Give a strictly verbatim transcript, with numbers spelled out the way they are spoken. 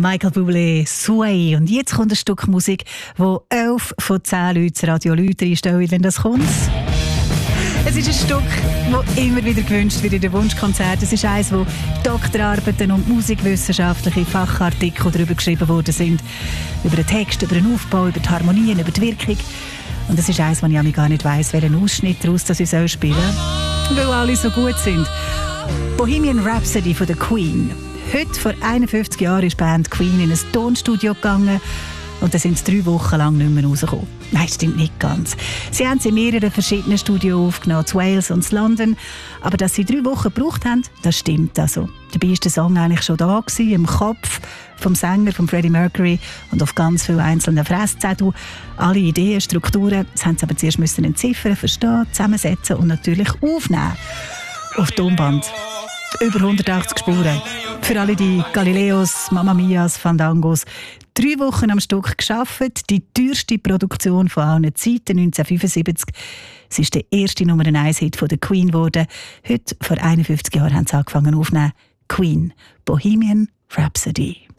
Michael Bublé, Sway. Und jetzt kommt ein Stück Musik, wo elf von zehn Leuten das Radio Leute einstellen, wenn das kommt. Es ist ein Stück, das immer wieder gewünscht wird in den Wunschkonzerten. Es ist eines, wo Doktorarbeiten und musikwissenschaftliche Fachartikel darüber geschrieben worden sind. Über den Text, über den Aufbau, über die Harmonien, über die Wirkung. Und es ist eines, wo ich gar nicht weiss, welchen Ausschnitt daraus ich spielen soll, weil alle so gut sind. Bohemian Rhapsody von der Queen. Heute, vor einundfünfzig Jahren, ist die Band Queen in ein Tonstudio gegangen und dann sind sie drei Wochen lang nicht mehr rausgekommen. Nein, stimmt nicht ganz. Sie haben sie in mehreren verschiedenen Studios aufgenommen, in Wales und in London. Aber dass sie drei Wochen gebraucht haben, das stimmt also. Dabei war der Song eigentlich schon da gewesen, im Kopf vom Sänger, von Freddie Mercury und auf ganz vielen einzelnen Fresszetteln. Alle Ideen, Strukturen, das haben sie aber zuerst müssen entziffern, verstehen, zusammensetzen und natürlich aufnehmen. Auf Tonband. Über hundertachtzig Spuren. Für alle die Galileos, Mamma Mias, Fandangos. Drei Wochen am Stück gearbeitet. Die teuerste Produktion von allen Zeiten, neunzehnhundertfünfundsiebzig. Es ist der erste Nummer eins Hit von der Queen geworden. Heute, vor einundfünfzig Jahren, haben sie angefangen aufzunehmen. Queen, Bohemian Rhapsody.